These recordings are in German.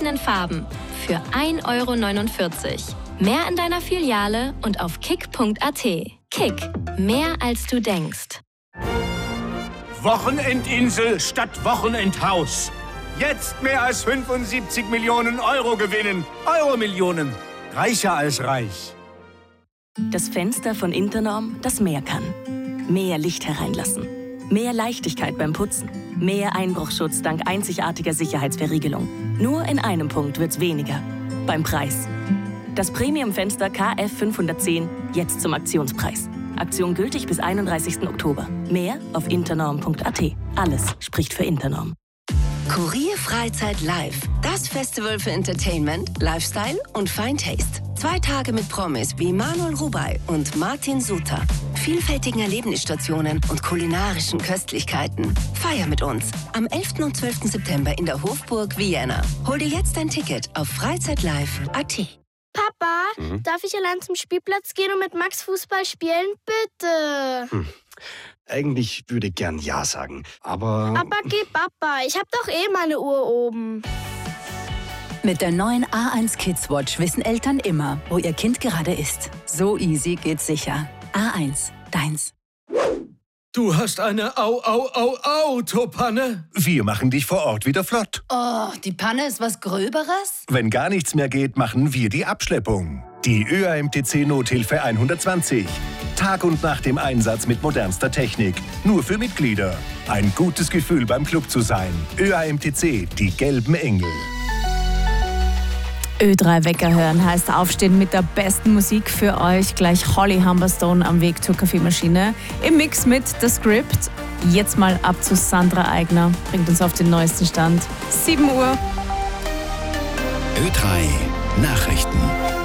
verschiedenen Farben für 1,49 €. Mehr in deiner Filiale und auf kick.at. Kick, mehr als du denkst. Wochenendinsel statt Wochenendhaus. Jetzt mehr als 75 Millionen Euro gewinnen. Euro-Millionen. Reicher als reich. Das Fenster von Internorm, das mehr kann. Mehr Licht hereinlassen. Mehr Leichtigkeit beim Putzen. Mehr Einbruchschutz dank einzigartiger Sicherheitsverriegelung. Nur in einem Punkt wird's weniger. Beim Preis. Das Premium-Fenster KF 510 jetzt zum Aktionspreis. Aktion gültig bis 31. Oktober. Mehr auf internorm.at. Alles spricht für Internorm. Kurier Freizeit Live. Das Festival für Entertainment, Lifestyle und Fine Taste. 2 Tage mit Promis wie Manuel Rubey und Martin Suter. Vielfältigen Erlebnisstationen und kulinarischen Köstlichkeiten. Feier mit uns am 11. und 12. September in der Hofburg Vienna. Hol dir jetzt ein Ticket auf freizeitlive.at. Papa, darf ich allein zum Spielplatz gehen und mit Max Fußball spielen? Bitte. Eigentlich würde ich gern Ja sagen, aber... Aber geh, Papa, ich hab doch meine Uhr oben. Mit der neuen A1 Kids Watch wissen Eltern immer, wo ihr Kind gerade ist. So easy geht's sicher. A1, deins. Du hast eine Autopanne. Wir machen dich vor Ort wieder flott. Oh, die Panne ist was Gröberes? Wenn gar nichts mehr geht, machen wir die Abschleppung. Die ÖAMTC Nothilfe 120. Tag und Nacht im Einsatz mit modernster Technik. Nur für Mitglieder. Ein gutes Gefühl beim Club zu sein. ÖAMTC, die gelben Engel. Ö3 Wecker hören heißt aufstehen mit der besten Musik für euch. Gleich Holly Humberstone am Weg zur Kaffeemaschine. Im Mix mit The Script. Jetzt mal ab zu Sandra Eigner. Bringt uns auf den neuesten Stand. 7 Uhr. Ö3 Nachrichten.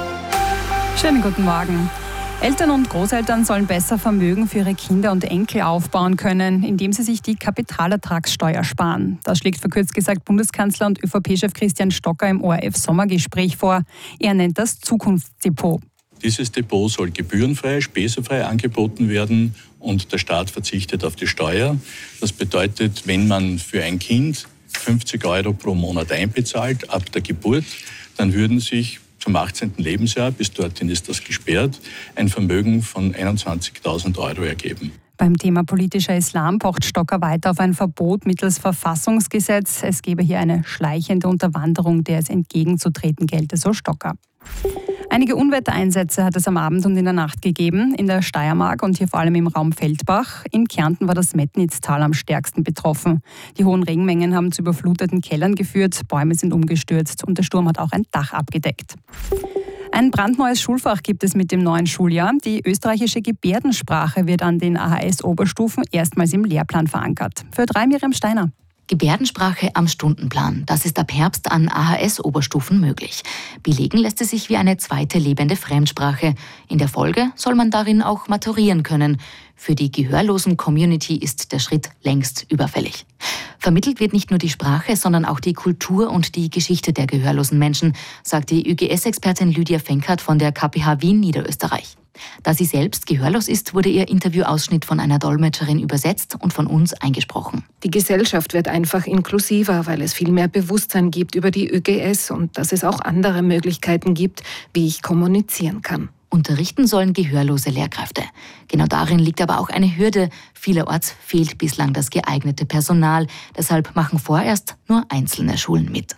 Schönen guten Morgen. Eltern und Großeltern sollen besser Vermögen für ihre Kinder und Enkel aufbauen können, indem sie sich die Kapitalertragssteuer sparen. Das schlägt verkürzt gesagt Bundeskanzler und ÖVP-Chef Christian Stocker im ORF-Sommergespräch vor. Er nennt das Zukunftsdepot. Dieses Depot soll gebührenfrei, spesenfrei angeboten werden und der Staat verzichtet auf die Steuer. Das bedeutet, wenn man für ein Kind 50 € pro Monat einbezahlt, ab der Geburt, dann würden sich zum 18. Lebensjahr, bis dorthin ist das gesperrt, ein Vermögen von 21.000 € ergeben. Beim Thema politischer Islam pocht Stocker weiter auf ein Verbot mittels Verfassungsgesetz. Es gebe hier eine schleichende Unterwanderung, der es entgegenzutreten gelte, so Stocker. Einige Unwettereinsätze hat es am Abend und in der Nacht gegeben, in der Steiermark und hier vor allem im Raum Feldbach. In Kärnten war das Metnitztal am stärksten betroffen. Die hohen Regenmengen haben zu überfluteten Kellern geführt, Bäume sind umgestürzt und der Sturm hat auch ein Dach abgedeckt. Ein brandneues Schulfach gibt es mit dem neuen Schuljahr. Die österreichische Gebärdensprache wird an den AHS-Oberstufen erstmals im Lehrplan verankert. Für Ö3 Miriam Steiner. Gebärdensprache am Stundenplan. Das ist ab Herbst an AHS-Oberstufen möglich. Belegen lässt es sich wie eine zweite lebende Fremdsprache. In der Folge soll man darin auch maturieren können. Für die gehörlosen Community ist der Schritt längst überfällig. Vermittelt wird nicht nur die Sprache, sondern auch die Kultur und die Geschichte der gehörlosen Menschen, sagt die ÖGS-Expertin Lydia Fenkert von der KPH Wien Niederösterreich. Da sie selbst gehörlos ist, wurde ihr Interviewausschnitt von einer Dolmetscherin übersetzt und von uns eingesprochen. Die Gesellschaft wird einfach inklusiver, weil es viel mehr Bewusstsein gibt über die ÖGS und dass es auch andere Möglichkeiten gibt, wie ich kommunizieren kann. Unterrichten sollen gehörlose Lehrkräfte. Genau darin liegt aber auch eine Hürde. Vielerorts fehlt bislang das geeignete Personal. Deshalb machen vorerst nur einzelne Schulen mit.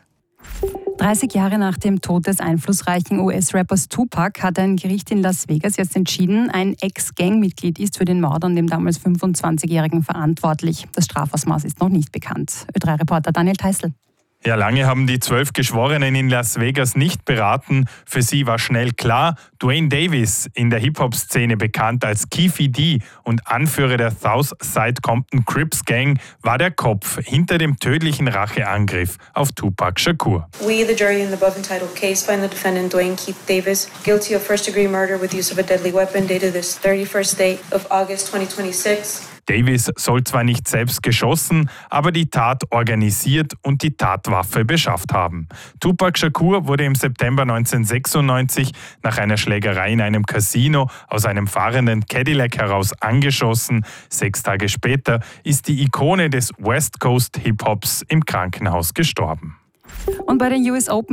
30 Jahre nach dem Tod des einflussreichen US-Rappers Tupac hat ein Gericht in Las Vegas jetzt entschieden, ein Ex-Gang-Mitglied ist für den Mord an dem damals 25-Jährigen verantwortlich. Das Strafausmaß ist noch nicht bekannt. Ö3-Reporter Daniel Theißl. Ja, lange haben die 12 Geschworenen in Las Vegas nicht beraten. Für sie war schnell klar, Dwayne Davis, in der Hip-Hop-Szene bekannt als Keefe D und Anführer der Southside Compton Crips Gang, war der Kopf hinter dem tödlichen Racheangriff auf Tupac Shakur. We, the jury in the above entitled case, find the defendant Dwayne Keith Davis guilty of first-degree murder with use of a deadly weapon dated this 31st day of August 2026. Davis soll zwar nicht selbst geschossen, aber die Tat organisiert und die Tatwaffe beschafft haben. Tupac Shakur wurde im September 1996 nach einer Schlägerei in einem Casino aus einem fahrenden Cadillac heraus angeschossen. 6 Tage später ist die Ikone des West Coast Hip-Hops im Krankenhaus gestorben. Und bei den US Open